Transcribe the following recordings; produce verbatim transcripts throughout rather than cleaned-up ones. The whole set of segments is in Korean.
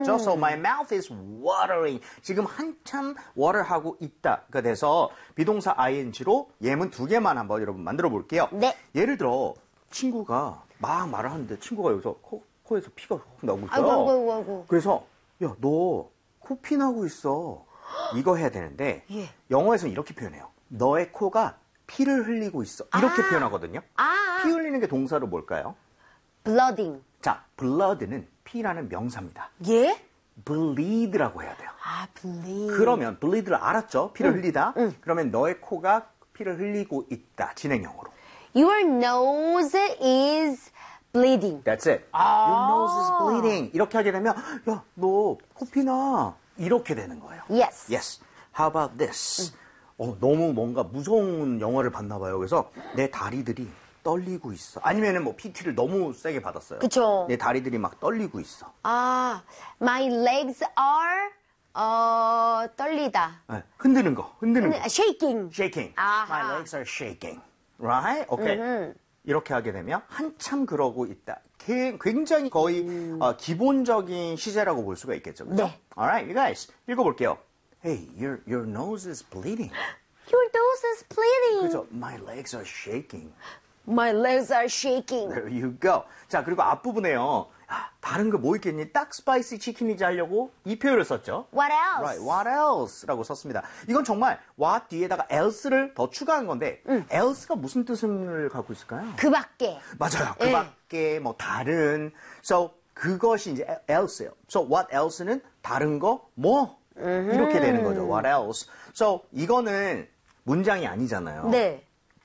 So my mouth is watering. 지금 한참 water하고 있다가 돼서 비동사 ing로 예문 두 개만 한번 여러분 만들어 볼게요. 네. 예를 들어 친구가 막 말을 하는데 친구가 여기서 코, 코에서 피가 나오고 있어요. 아이고, 아이고, 아이고. 그래서 야, 너 코피 나고 있어. 이거 해야 되는데 예. 영어에서는 이렇게 표현해요. 너의 코가 피를 흘리고 있어. 이렇게 아. 표현하거든요. 아. 피 흘리는 게 동사로 뭘까요? blooding. 자, blood는 피라는 명사입니다. 예? bleed라고 해야 돼요. 아, bleed. 그러면 bleed를 알았죠? 피를 응. 흘리다. 응. 그러면 너의 코가 피를 흘리고 있다. 진행형으로. Your nose is bleeding. That's it. 아. Your nose is bleeding. 이렇게 하게 되면 야, 너 코피나. 이렇게 되는 거예요. Yes. Yes. How about this? 어, 너무 뭔가 무서운 영화를 봤나 봐요. 그래서 내 다리들이 떨리고 있어. 아니면은 뭐 피티를 너무 세게 받았어요. 그쵸. 내 다리들이 막 떨리고 있어. 아, my legs are 어 떨리다. 네, 흔드는 거, 흔드는 거. shaking. Shaking. 아하. My legs are shaking. Right? Okay. 음흠. 이렇게 하게 되면 한참 그러고 있다. 굉장히 거의 음. 어, 기본적인 시제라고 볼 수가 있겠죠. 그렇죠? 네. Alright, you guys 읽어볼게요. Hey, your your nose is bleeding. Your nose is bleeding. 그죠? My legs are shaking. My legs are shaking. There you go. 자, 그리고 앞부분에요. 아, 다른 거 뭐 있겠니? 딱 스파이시 치킨이지 하려고 이 표현을 썼죠. What else? Right, what else라고 썼습니다. 이건 정말 what 뒤에다가 else를 더 추가한 건데 음. else가 무슨 뜻을 갖고 있을까요? 그 밖에. 맞아요. 그 예. 밖에 뭐 다른. So 그것이 이제 else예요. So what else는 다른 거 뭐 이렇게 되는 거죠. What else? So 이거는 문장이 아니잖아요. 네.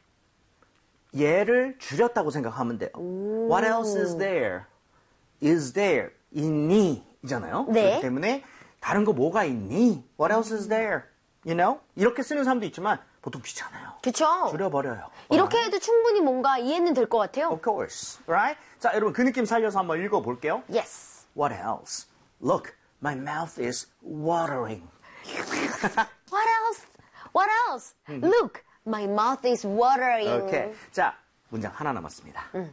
얘를 줄였다고 생각하면 돼요. 오. What else is there? Is there? 있니? 이잖아요. 네. 그렇기 때문에 다른 거 뭐가 있니? What else is there? You know? 이렇게 쓰는 사람도 있지만 보통 귀찮아요. 그쵸? 줄여버려요. 이렇게 해도 충분히 뭔가 이해는 될 것 같아요. Of course. Right? 자, 여러분 그 느낌 살려서 한번 읽어볼게요. Yes. What else? Look, my mouth is watering. What else? What else? Look, my mouth is watering. 오케이. 자, 문장 하나 남았습니다. 음.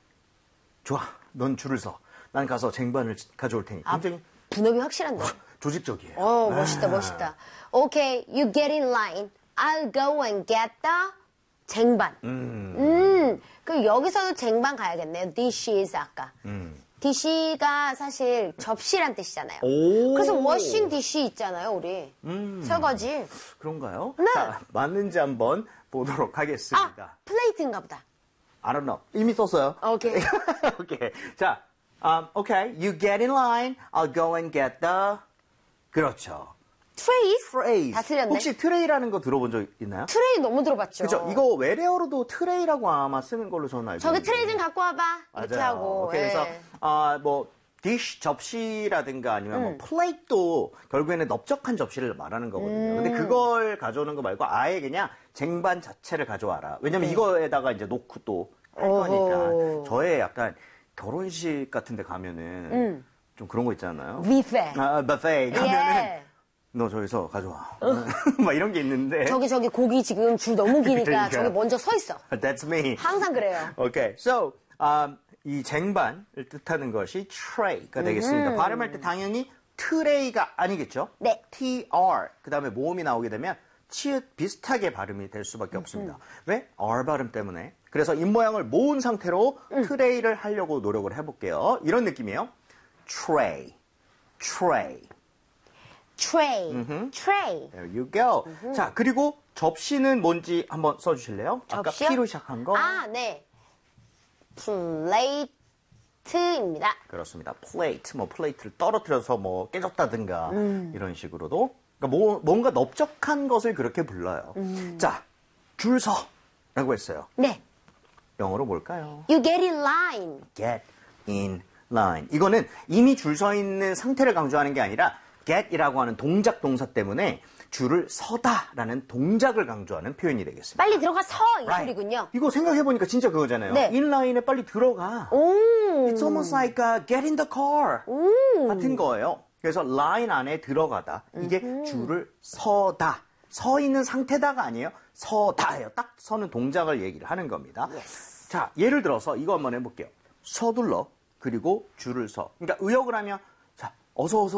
좋아, 넌 줄을 서. 난 가서 쟁반을 가져올 테니. 아, 굉장히 분업이 확실한데. 조직적이에요. 어, 멋있다, 아. 멋있다. Okay, you get in line. I'll go and get the 쟁반. 음. 음, 그럼 여기서도 쟁반 가야겠네요. Dishes 아까. 음. 디시가 사실 접시란 뜻이잖아요. 오. 그래서 워싱 디시 있잖아요, 우리. 음. 설거지. 그런가요? 네. 자, 맞는지 한번 보도록 아, 하겠습니다. 플레이트인가 보다. I don't know. 이미 썼어요. 오케이. 오케이. 자, um, okay. You get in line. I'll go and get the. 그렇죠. 트레이? Trays. 다 틀렸네. 혹시 트레이라는 거 들어본 적 있나요? 트레이 너무 들어봤죠. 그죠? 이거 외래어로도 트레이라고 아마 쓰는 걸로 저는 알고 저기 있는데. 트레이 좀 갖고 와봐. 이렇게 맞아요. 하고. 오케이, 그래서 예. 아, 뭐 디쉬 접시라든가 아니면 음. 뭐 플레이트도 결국에는 넓적한 접시를 말하는 거거든요. 음. 근데 그걸 가져오는 거 말고 아예 그냥 쟁반 자체를 가져와라. 왜냐면 네. 이거에다가 이제 놓고 또 할 어허. 거니까. 저의 약간 결혼식 같은 데 가면은 음. 좀 그런 거 있잖아요. 뷔페. 아, 뷔페 가면은 예. 너 저기서 가져와. 막 이런 게 있는데. 저기 저기 고기 지금 줄 너무 기니까 그러니까. 저기 먼저 서 있어. That's me. 항상 그래요. Okay, so um, 이 쟁반을 뜻하는 것이 tray가 되겠습니다. 발음할 때 당연히 트레이가 아니겠죠? 네. tr 그 다음에 모음이 나오게 되면 치읓 비슷하게 발음이 될 수밖에 없습니다. 왜? r 발음 때문에. 그래서 입모양을 모은 상태로 트레이를 하려고 노력을 해볼게요. 이런 느낌이에요. tray, tray. 트레이. 음흠. 트레이. There you go. 자, 그리고 접시는 뭔지 한번 써주실래요? 접시요? 아까 P로 시작한 거. 아, 네. 플레이트입니다. 그렇습니다. 플레이트, 뭐 플레이트를 떨어뜨려서 뭐 깨졌다든가 이런 식으로도 그러니까 뭐, 뭔가 넓적한 것을 그렇게 불러요. 자, 줄 서라고 했어요. 네. 영어로 뭘까요? You get in line. Get in line. 이거는 이미 줄 서 있는 상태를 강조하는 게 아니라 get이라고 하는 동작 동사 때문에 줄을 서다라는 동작을 강조하는 표현이 되겠습니다. 빨리 들어가 서! 이 Right. 소리군요. 이거 생각해보니까 진짜 그거잖아요. 네. 인라인에 빨리 들어가. 오. It's almost like uh, get in the car. 오. 같은 거예요. 그래서 라인 안에 들어가다. 이게 줄을 서다. 서 있는 상태다가 아니에요. 서다예요. 딱 서는 동작을 얘기를 하는 겁니다. Yes. 자, 예를 들어서 이거 한번 해볼게요. 서둘러. 그리고 줄을 서. 그러니까 의역을 하면 자, 어서 어서